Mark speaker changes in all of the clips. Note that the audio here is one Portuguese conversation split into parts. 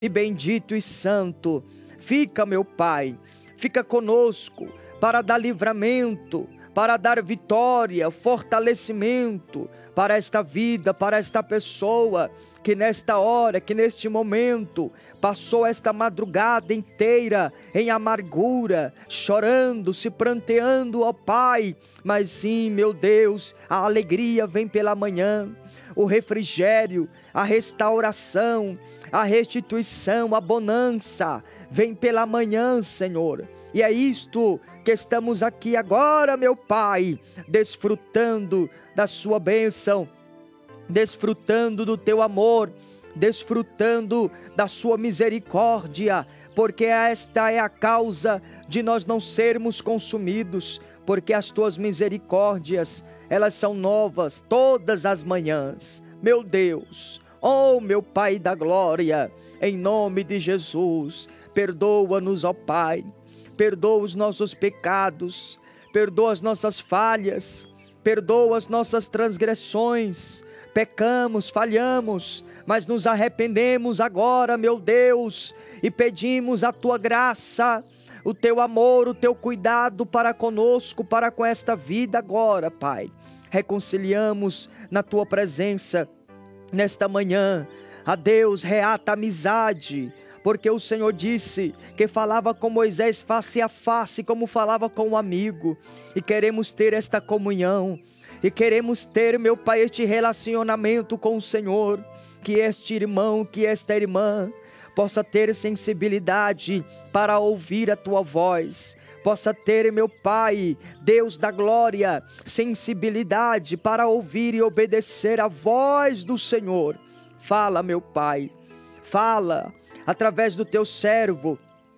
Speaker 1: e bendito e santo. Fica, meu Pai, fica conosco para dar livramento, para dar vitória, fortalecimento para esta vida, para esta pessoa que nesta hora, que neste momento passou esta madrugada inteira em amargura, chorando, se pranteando, ó Pai. Mas sim, meu Deus, a alegria vem pela manhã, o refrigério, a restauração, a restituição, a bonança vem pela manhã, Senhor. E é isto que estamos aqui agora, meu Pai, desfrutando da sua bênção, desfrutando do teu amor, desfrutando da sua misericórdia, porque esta é a causa de nós não sermos consumidos, porque as tuas misericórdias, elas são novas todas as manhãs. Meu Deus, oh meu Pai da glória, em nome de Jesus, perdoa-nos, ó Pai, perdoa os nossos pecados, perdoa as nossas falhas, perdoa as nossas transgressões. Pecamos, falhamos, mas nos arrependemos agora, meu Deus, e pedimos a tua graça, o teu amor, o teu cuidado para conosco, para com esta vida agora, Pai. Reconciliamos na tua presença nesta manhã. A Deus, reata a amizade, porque o Senhor disse que falava com Moisés face a face, como falava com um amigo, e queremos ter esta comunhão, e queremos ter, meu Pai, este relacionamento com o Senhor, que este irmão, que esta irmã possa ter sensibilidade para ouvir a tua voz, possa ter, meu Pai, Deus da glória, sensibilidade para ouvir e obedecer a voz do Senhor. Fala, meu Pai, fala através do teu servo,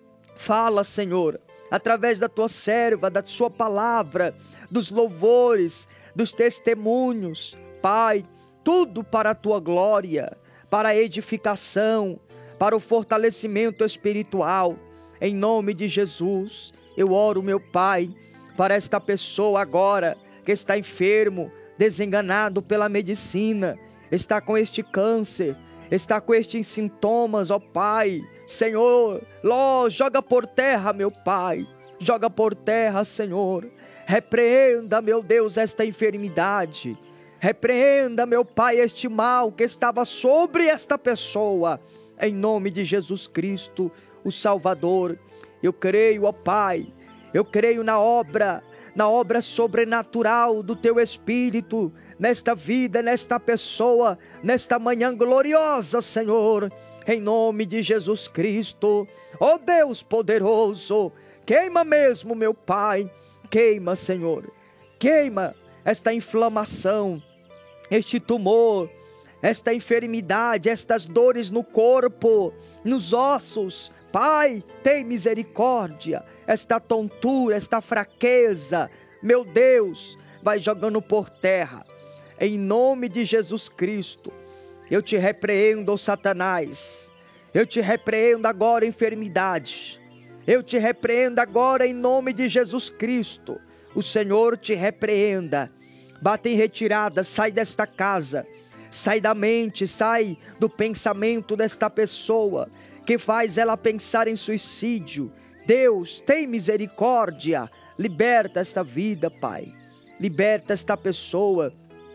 Speaker 1: fala, Senhor, através da tua serva, da sua palavra, dos louvores, dos testemunhos, Pai, tudo para a tua glória, para a edificação, para o fortalecimento espiritual. Em nome de Jesus, eu oro, meu Pai, para esta pessoa agora que está enfermo, desenganado pela medicina, está com este câncer, está com estes sintomas, ó Pai. Senhor, joga por terra, meu Pai, joga por terra, Senhor. Repreenda, meu Deus, esta enfermidade. Repreenda, meu Pai, este mal que estava sobre esta pessoa. Em nome de Jesus Cristo, o Salvador. Eu creio, ó Pai, eu creio na obra sobrenatural do Teu Espírito, nesta vida, nesta pessoa, nesta manhã gloriosa, Senhor. Em nome de Jesus Cristo, ó Deus poderoso, queima mesmo, meu Pai. Queima, Senhor, queima esta inflamação, este tumor, esta enfermidade, estas dores no corpo, nos ossos. Pai, tem misericórdia, esta tontura, esta fraqueza, meu Deus, vai jogando por terra. Em nome de Jesus Cristo, eu te repreendo, Satanás, eu te repreendo agora, enfermidade. Eu te repreendo agora em nome de Jesus Cristo. O Senhor te repreenda. Bata em retirada, sai desta casa. Sai da mente, sai do pensamento desta pessoa que faz ela pensar em suicídio. Deus, tem misericórdia. Liberta esta vida, Pai. Liberta esta pessoa.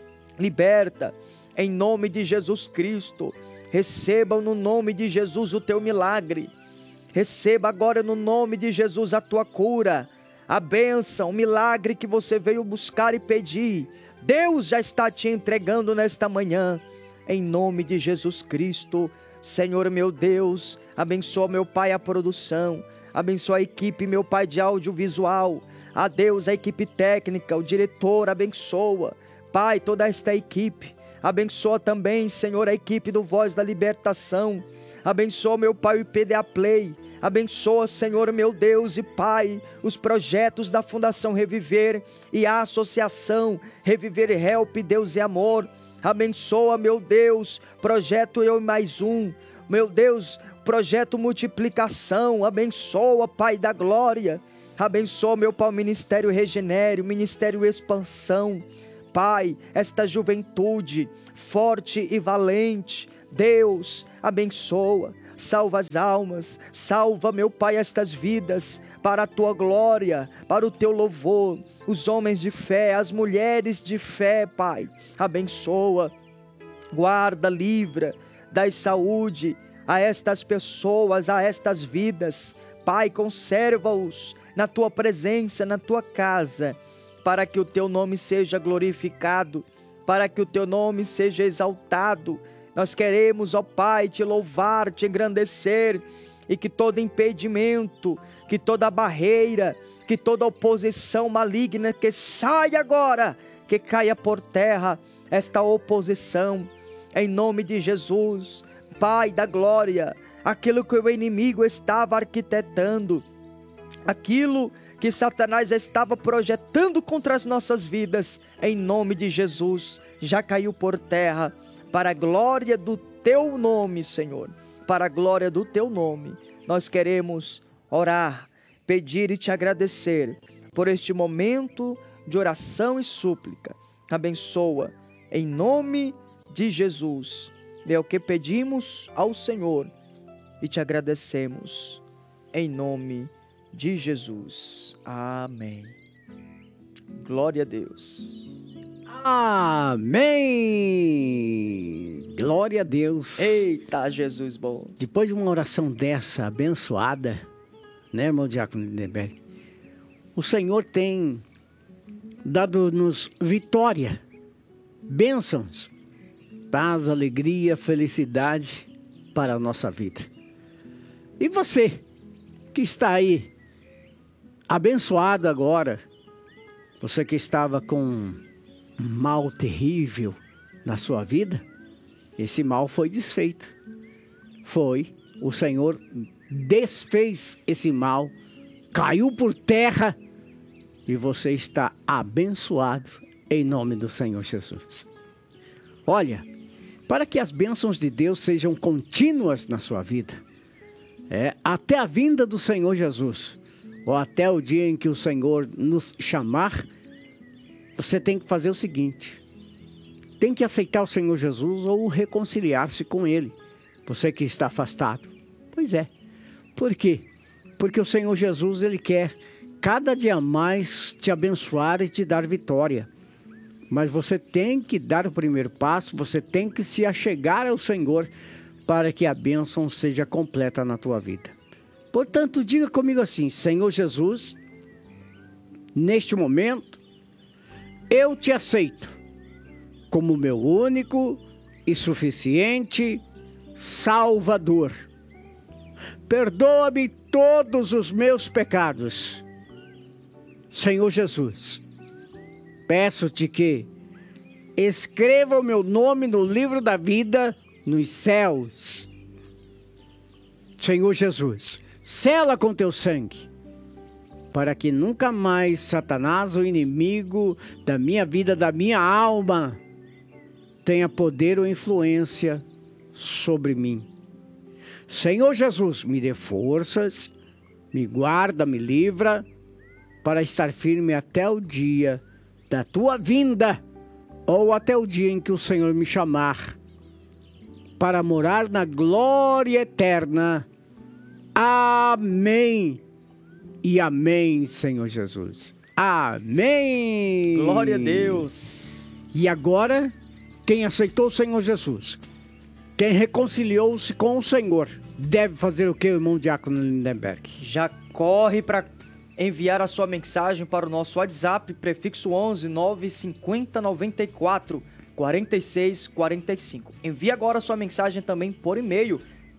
Speaker 1: Liberta em nome de Jesus Cristo. Receba no nome de Jesus o teu milagre. Receba agora no nome de Jesus a tua cura, a bênção, o milagre que você veio buscar e pedir. Deus já está te entregando nesta manhã, em nome de Jesus Cristo. Senhor meu Deus, abençoa, meu Pai, a produção, abençoa a equipe, meu Pai, de audiovisual, a Deus, a equipe técnica, o diretor, abençoa, Pai, toda esta equipe, abençoa também, Senhor, a equipe do Voz da Libertação. Abençoa, meu Pai, o IPDA Play. Abençoa, Senhor, meu Deus e Pai, os projetos da Fundação Reviver e a Associação Reviver Help, Deus e Amor. Abençoa, meu Deus, projeto Eu e Mais Um. Meu Deus, projeto Multiplicação. Abençoa, Pai da Glória. Abençoa, meu Pai, o Ministério Regenere, o Ministério Expansão. Pai, esta juventude forte e valente. Deus, abençoa. salva as almas, salva, meu Pai, estas vidas, para a tua glória, para o teu louvor, os homens de fé, as mulheres de fé, Pai, abençoa, guarda, livra, dai saúde a estas pessoas, a estas vidas, Pai, conserva-os na tua presença, na tua casa, para que o teu nome seja glorificado, para que o teu nome seja exaltado. Nós queremos, ó Pai, te louvar, te engrandecer, e que todo impedimento, que toda barreira, que toda oposição maligna, que saia agora, que caia por terra esta oposição, em nome de Jesus. Pai da glória, aquilo que o inimigo estava arquitetando, aquilo que Satanás estava projetando contra as nossas vidas, em nome de Jesus, já caiu por terra, para a glória do teu nome, Senhor, para a glória do teu nome. Nós queremos orar, pedir e te agradecer por este momento de oração e súplica. Abençoa, em nome de Jesus. É o que pedimos ao Senhor e te agradecemos, em nome de Jesus. Amém. Glória a Deus.
Speaker 2: Amém! Glória a Deus.
Speaker 1: Eita, Jesus bom.
Speaker 2: Depois de uma oração dessa, abençoada, né, irmão Diácono Lindenberg? O Senhor tem dado-nos vitória, bênçãos, paz, alegria, felicidade para a nossa vida. E você que está aí, abençoado agora, você que estava com um mal terrível na sua vida, esse mal foi desfeito. O Senhor desfez esse mal, caiu por terra e você está abençoado em nome do Senhor Jesus. Olha, para que as bênçãos de Deus sejam contínuas na sua vida, até a vinda do Senhor Jesus, ou até o dia em que o Senhor nos chamar, você tem que fazer o seguinte: tem que aceitar o Senhor Jesus ou reconciliar-se com Ele. Você que está afastado. Pois é. Por quê? Porque o Senhor Jesus, Ele quer cada dia mais te abençoar e te dar vitória. Mas você tem que dar o primeiro passo, você tem que se achegar ao Senhor para que a bênção seja completa na tua vida. Portanto, diga comigo assim: Senhor Jesus, neste momento, eu te aceito como meu único e suficiente Salvador. Perdoa-me todos os meus pecados. Senhor Jesus, peço-te que escreva o meu nome no livro da vida nos céus. Senhor Jesus, sela com teu sangue, para que nunca mais Satanás, o inimigo da minha vida, da minha alma, tenha poder ou influência sobre mim. Senhor Jesus, me dê forças, me guarda, me livra, para estar firme até o dia da tua vinda, ou até o dia em que o Senhor me chamar, para morar na glória eterna. Amém. E amém, Senhor Jesus. Amém.
Speaker 1: Glória a Deus.
Speaker 2: E agora, quem aceitou o Senhor Jesus, quem reconciliou-se com o Senhor, deve fazer o que, irmão Diácono Lindenberg?
Speaker 1: Já corre para enviar a sua mensagem para o nosso WhatsApp, prefixo 11 950 94 46 45. Envie agora a sua mensagem também por e-mail,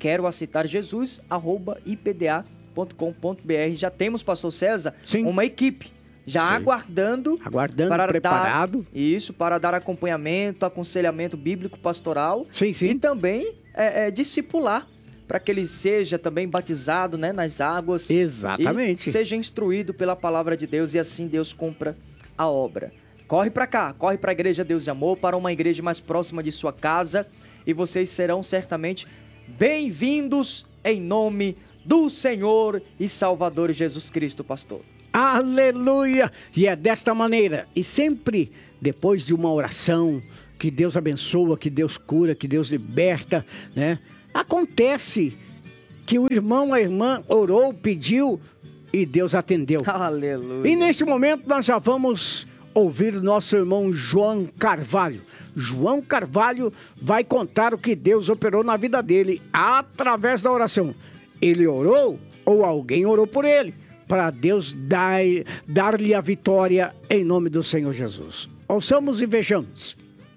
Speaker 1: queroaceitarjesus@ipda.com.br. Já temos, pastor César,
Speaker 2: Sim.
Speaker 1: uma equipe já aguardando, para
Speaker 2: preparado.
Speaker 1: Para dar acompanhamento, aconselhamento bíblico pastoral.
Speaker 2: Sim.
Speaker 1: E também discipular, para que ele seja também batizado, né, nas águas.
Speaker 2: Exatamente.
Speaker 1: E seja instruído pela palavra de Deus, e assim Deus cumpra a obra. Corre para cá, corre para a Igreja Deus e Amor, para uma igreja mais próxima de sua casa, e vocês serão certamente bem-vindos em nome do Senhor e Salvador Jesus Cristo, pastor.
Speaker 2: Aleluia! E é desta maneira, e sempre depois de uma oração, que Deus abençoa, que Deus cura, que Deus liberta, né? Acontece que o irmão, a irmã orou, pediu e Deus atendeu.
Speaker 1: Aleluia.
Speaker 2: E neste momento nós já vamos ouvir o nosso irmão João Carvalho. João Carvalho vai contar o que Deus operou na vida dele através da oração. Ele orou ou alguém orou por ele, para Deus dar-lhe a vitória em nome do Senhor Jesus. Ouçamos e vejamos.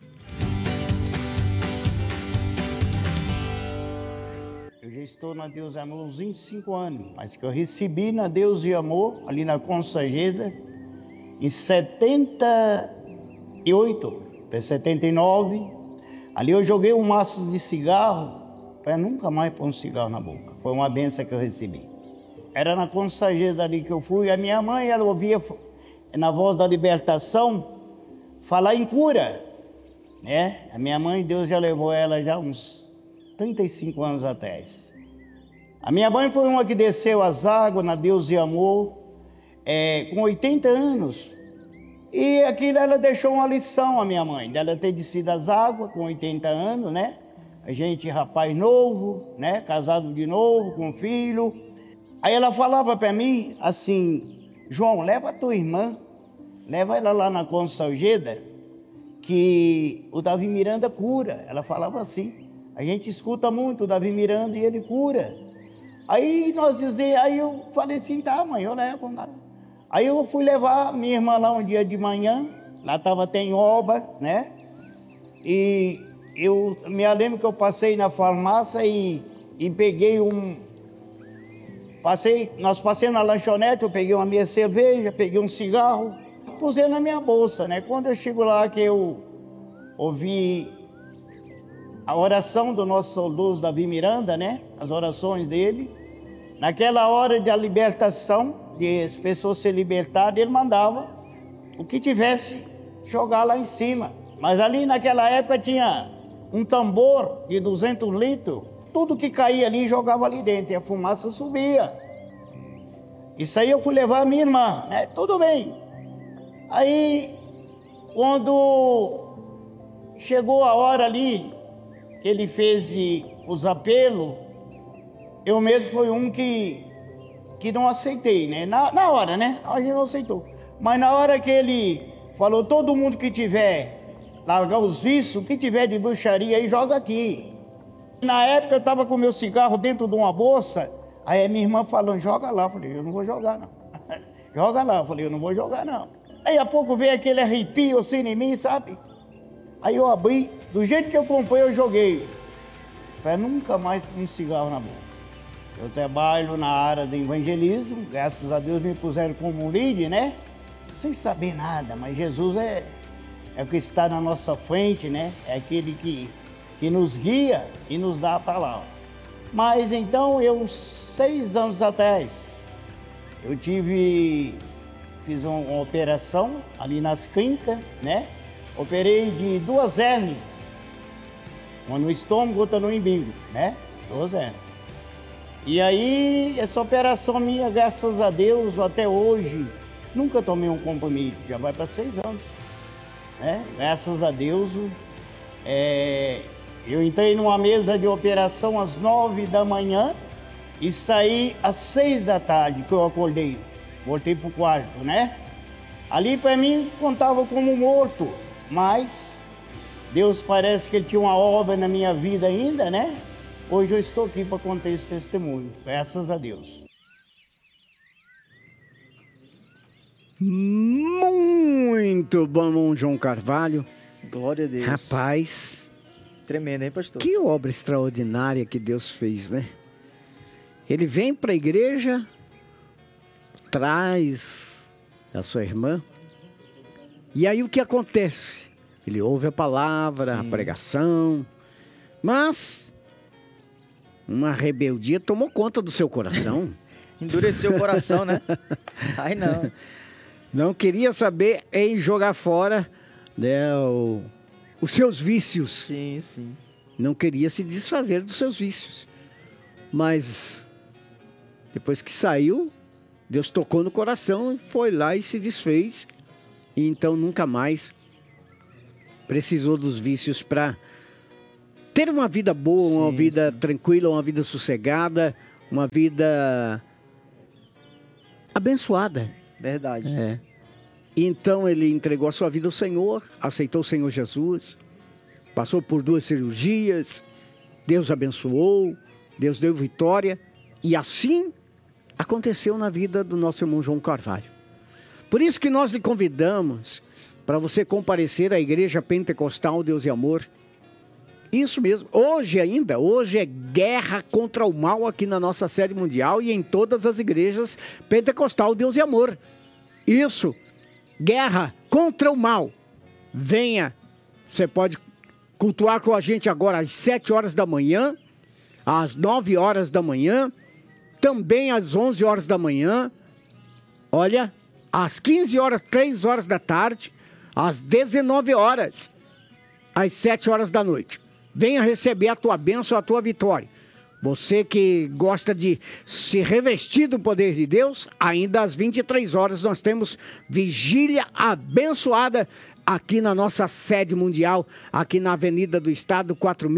Speaker 3: Eu já estou na Deus e Amor uns 25 anos, mas que eu recebi na Deus e Amor, ali na Consageda, em 78 para 79. Ali eu joguei um maço de cigarro, para nunca mais pôr um cigarro na boca. Foi uma bênção que eu recebi. Era na Consageda ali que eu fui. A minha mãe, ela ouvia na Voz da Libertação falar em cura, né? A minha mãe, Deus já levou ela já uns 35 anos atrás. A minha mãe foi uma que desceu as águas na Deus e Amor, com 80 anos. E aquilo ela deixou uma lição, a minha mãe, dela ter descido as águas com 80 anos, né? A gente, rapaz novo, né? Casado de novo, com filho. Aí ela falava para mim assim: João, leva a tua irmã, leva ela lá na Consageda, que o Davi Miranda cura. Ela falava assim. A gente escuta muito o Davi Miranda e ele cura. Aí aí eu falei assim: tá, mãe, eu levo. Aí eu fui levar minha irmã lá um dia de manhã, lá estava até em obra, né? E eu me lembro que eu passei na farmácia e peguei nós passamos na lanchonete, eu peguei uma meia cerveja, peguei um cigarro, pusei na minha bolsa, né? Quando eu chego lá que eu ouvi a oração do nosso saudoso Davi Miranda, né? As orações dele. Naquela hora da libertação, de as pessoas se libertarem, ele mandava o que tivesse jogar lá em cima. Mas ali naquela época tinha um tambor de 200 litros, tudo que caía ali jogava ali dentro e a fumaça subia. Isso aí eu fui levar a minha irmã, né? Tudo bem. Aí, quando chegou a hora ali, que ele fez os apelos, eu mesmo fui um que não aceitei, né? Na hora, né? A gente não aceitou. Mas na hora que ele falou, todo mundo que tiver, largar os vícios, o que tiver de bruxaria aí, joga aqui. Na época eu estava com meu cigarro dentro de uma bolsa, aí a minha irmã falando, joga lá. Eu falei, eu não vou jogar não. Joga lá. Eu falei, eu não vou jogar não. Aí a pouco veio aquele arrepio assim em mim, sabe? Aí eu abri, do jeito que eu comprei, eu joguei. Para nunca mais pôr um cigarro na boca. Eu trabalho na área do evangelismo, graças a Deus me puseram como líder, né? Sem saber nada, mas Jesus é o que está na nossa frente, né? É aquele que nos guia e nos dá a palavra. Mas então, uns 6 anos atrás, eu fiz uma operação ali nas clínicas, né? Operei de 2 hérnias, uma no estômago, outra no umbigo, né? 2 hérnias. E aí, essa operação minha, graças a Deus, até hoje, nunca tomei um comprimido, já vai para 6 anos. Né? Graças a Deus, eu entrei numa mesa de operação às 9 da manhã e saí às 6 da tarde, que eu acordei. Voltei para o quarto, né? Ali, para mim, contava como morto, mas Deus parece que Ele tinha uma obra na minha vida ainda, né? Hoje eu estou aqui para contar esse testemunho, graças a Deus.
Speaker 2: Muito bom, João Carvalho.
Speaker 1: Glória a Deus.
Speaker 2: Rapaz,
Speaker 1: tremendo, hein, pastor?
Speaker 2: Que obra extraordinária que Deus fez, né? Ele vem para a igreja, traz a sua irmã, e aí o que acontece? Ele ouve a palavra, a pregação, mas uma rebeldia tomou conta do seu coração.
Speaker 1: Endureceu o coração, né? Ai, não.
Speaker 2: Não queria saber em jogar fora, né, os seus vícios.
Speaker 1: Sim, sim.
Speaker 2: Não queria se desfazer dos seus vícios. Mas depois que saiu, Deus tocou no coração, foi lá e se desfez. E então nunca mais precisou dos vícios para ter uma vida boa, uma vida tranquila, uma vida sossegada, uma vida abençoada.
Speaker 1: Verdade.
Speaker 2: Então ele entregou a sua vida ao Senhor, aceitou o Senhor Jesus, passou por 2 cirurgias, Deus abençoou, Deus deu vitória, e assim aconteceu na vida do nosso irmão João Carvalho. Por isso que nós lhe convidamos para você comparecer à Igreja Pentecostal Deus e Amor. Isso mesmo, hoje é guerra contra o mal aqui na nossa sede mundial e em todas as igrejas Pentecostal Deus e Amor. Isso, guerra contra o mal. Venha, você pode cultuar com a gente agora às 7 horas da manhã, às 9 horas da manhã, também às 11 horas da manhã, olha, às 15 horas, 3 horas da tarde, às 19 horas, às 7 horas da noite. Venha receber a tua bênção, a tua vitória. Você que gosta de se revestir do poder de Deus, ainda às 23 horas nós temos vigília abençoada aqui na nossa sede mundial, aqui na Avenida do Estado,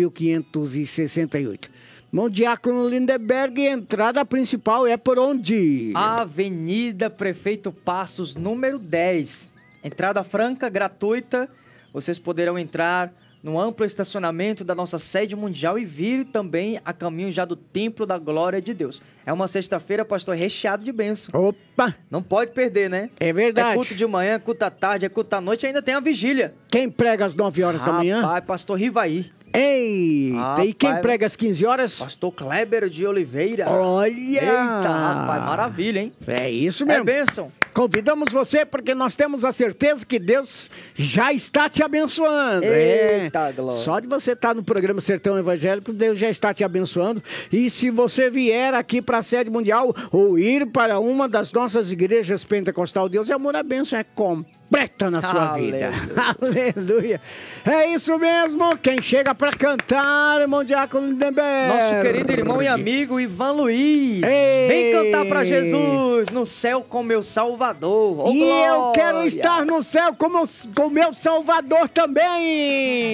Speaker 2: 4568. Irmão Diácono Lindenberg, entrada principal é por onde?
Speaker 1: Avenida Prefeito Passos, número 10. Entrada franca, gratuita. Vocês poderão entrar no amplo estacionamento da nossa sede mundial e vir também a caminho já do Templo da Glória de Deus. É uma sexta-feira, pastor, recheado de bênção.
Speaker 2: Opa!
Speaker 1: Não pode perder, né?
Speaker 2: É verdade.
Speaker 1: É culto de manhã, culto à tarde, é culto à noite, ainda tem a vigília.
Speaker 2: Quem prega às 9 horas da manhã?
Speaker 1: Rapaz, pastor Rivaí.
Speaker 2: Eita, e quem prega às 15 horas?
Speaker 1: Pastor Kleber de Oliveira.
Speaker 2: Olha!
Speaker 1: Eita, rapaz, maravilha, hein?
Speaker 2: É isso mesmo.
Speaker 1: É bênção.
Speaker 2: Convidamos você porque nós temos a certeza que Deus já está te abençoando.
Speaker 1: Eita, glória.
Speaker 2: Só de você estar no programa Sertão Evangélico, Deus já está te abençoando. E se você vier aqui para a sede mundial ou ir para uma das nossas igrejas pentecostal, Deus e Amor, a bênção é completa na sua vida. Aleluia. É isso mesmo. Quem chega para cantar, irmão Diácono Lindenberg.
Speaker 1: Nosso querido irmão e amigo Ivan Luiz.
Speaker 2: Ei.
Speaker 1: Vem cantar para Jesus no céu com meu Salvador. Oh,
Speaker 2: e
Speaker 1: glória.
Speaker 2: eu quero estar no céu com meu Salvador também.